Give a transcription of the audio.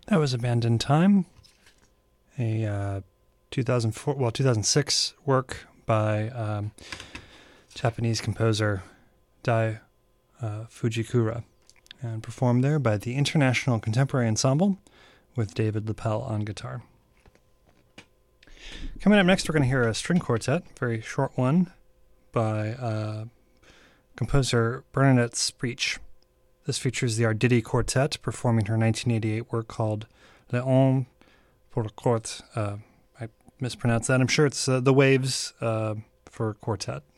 That was Abandoned Time, a 2006 work by Japanese composer Dai Fujikura, and performed there by the International Contemporary Ensemble with David Lapel on guitar. Coming up next, we're going to hear a string quartet, very short one, by composer Bernadette Spreech. This features the Arditi Quartet performing her 1988 work called Le Homme pour Quartet. I mispronounced that. I'm sure it's The Waves for quartet.